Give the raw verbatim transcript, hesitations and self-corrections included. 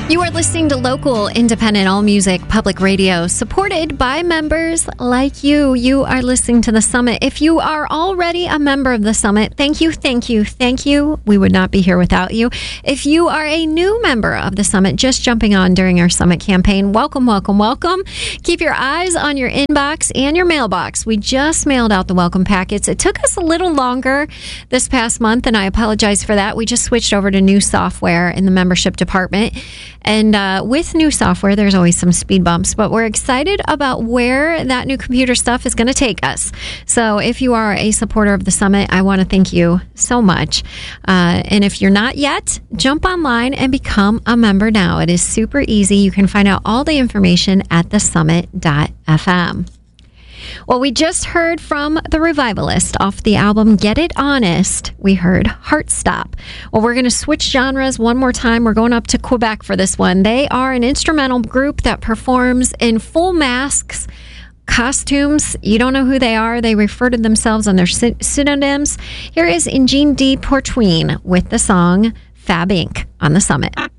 You are listening to local, independent, all-music public radio, supported by members like you. You are listening to The Summit. If you are already a member of The Summit, thank you, thank you, thank you. We would not be here without you. If you are a new member of The Summit, just jumping on during our Summit campaign, welcome, welcome, welcome. Keep your eyes on your inbox and your mailbox. We just mailed out the welcome packets. It took us a little longer this past month, and I apologize for that. We just switched over to new software in the membership department. And uh, with new software, there's always some speed bumps, but we're excited about where that new computer stuff is going to take us. So if you are a supporter of the Summit, I want to thank you so much. Uh, and if you're not yet, jump online and become a member now. It is super easy. You can find out all the information at the summit dot f m. Well, we just heard from The Revivalist off the album Get It Honest. We heard Heartstop. Well, we're going to switch genres one more time. We're going up to Quebec for this one. They are an instrumental group that performs in full masks, costumes. You don't know who they are. They refer to themselves on their pseudonyms. Here is Ingene de Portween with the song Fab Incorporated on The Summit.